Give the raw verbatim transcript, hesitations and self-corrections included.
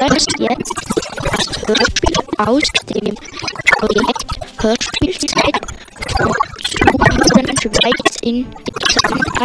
hörst jetzt das Hörspiel aus dem Projekt Hörspielzeit von Zuhören Schweiz in Zusammenarbeit